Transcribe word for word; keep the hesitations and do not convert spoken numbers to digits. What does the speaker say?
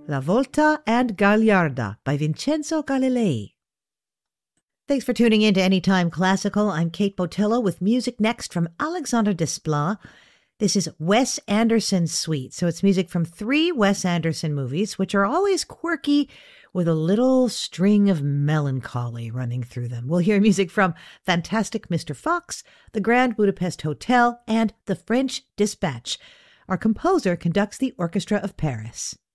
La Volta and Gagliarda by Vincenzo Galilei. Thanks for tuning in to Anytime Classical. I'm Kate Botello with music next from Alexander Desplat. This is Wes Anderson's Suite. So it's music from three Wes Anderson movies, which are always quirky with a little string of melancholy running through them. We'll hear music from Fantastic Mister Fox, The Grand Budapest Hotel, and The French Dispatch. Our composer conducts the Orchestra of Paris.